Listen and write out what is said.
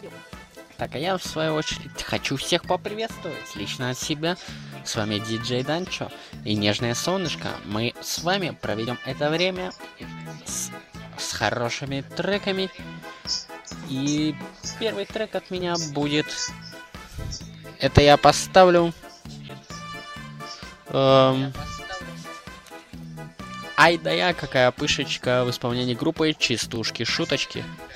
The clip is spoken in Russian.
Так, а я в свою очередь хочу всех поприветствовать лично от себя. С вами диджей Данчо и Нежное Солнышко. Мы с вами проведем это время с, с хорошими треками. И первый трек от меня будет... Это я поставлю... Ай да я, какая пышечка в исполнении группы Частушки Шуточки.